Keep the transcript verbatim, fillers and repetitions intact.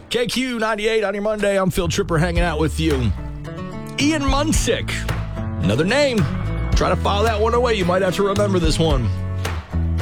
K Q ninety-eight on your Monday. I'm Phil Tripper hanging out with you. Ian Munsick. Another name. Try to file that one away. You might have to remember this one.